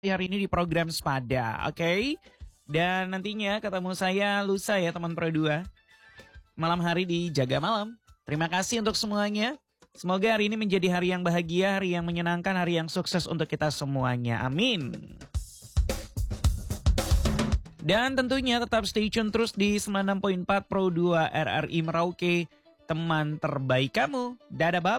hari ini di program Sepada, oke? Dan nantinya ketemu saya lusa ya teman Pro 2. Malam hari di Jaga Malam. Terima kasih untuk semuanya. Semoga hari ini menjadi hari yang bahagia, hari yang menyenangkan, hari yang sukses untuk kita semuanya. Amin. Dan tentunya tetap stay tune terus di 96.4 Pro 2 RRI Merauke. Teman terbaik kamu. Dadah bye.